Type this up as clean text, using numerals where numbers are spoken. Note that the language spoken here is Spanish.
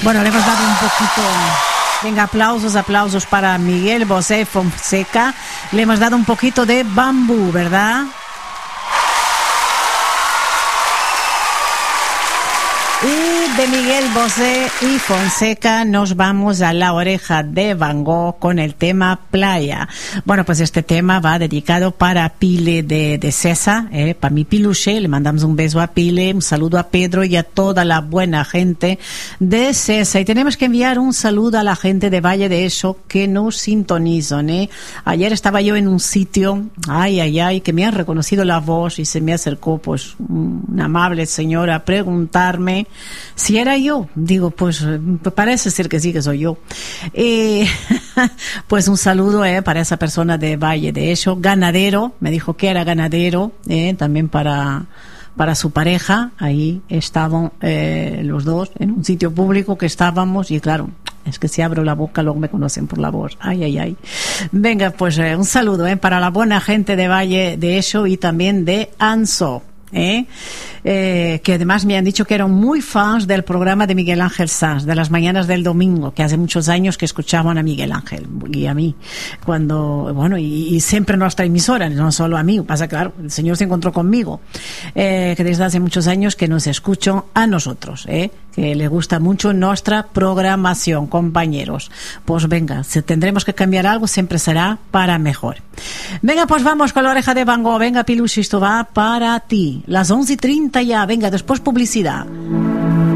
Bueno, le hemos dado un poquito... Venga, aplausos para Miguel Bosé Fonseca. Le hemos dado un poquito de bambú, ¿verdad? Y de Miguel Bosé y Fonseca nos vamos a La Oreja de Van Gogh con el tema Playa. Bueno, pues este tema va dedicado para Pile de César, para mi Piluche. Le mandamos un beso a Pile, un saludo a Pedro y a toda la buena gente de César. Y tenemos que enviar un saludo a la gente de Valle de Eso que nos sintonizan. Ayer estaba yo en un sitio, que me han reconocido la voz y se me acercó pues una amable señora a preguntarme si era yo. Digo, pues parece ser que sí, que soy yo. Pues un saludo para esa persona de Valle de Eso, ganadero, me dijo que era ganadero, también para su pareja. Ahí estaban los dos en un sitio público que estábamos, y claro, es que si abro la boca luego me conocen por la voz. Venga, pues un saludo para la buena gente de Valle de Eso y también de Anso. Que además me han dicho que eran muy fans del programa de Miguel Ángel Sanz, de las mañanas del domingo, que hace muchos años que escuchaban a Miguel Ángel y a mí, y siempre nuestra emisora, no solo a mí. Pasa, claro, el señor se encontró conmigo, que desde hace muchos años que nos escuchan a nosotros, que le gusta mucho nuestra programación, compañeros. Pues venga, si tendremos que cambiar algo, siempre será para mejor. Venga, pues vamos con La Oreja de Van Gogh. Venga, Piluche, esto va para ti. Las 11:30 ya. Venga, después publicidad.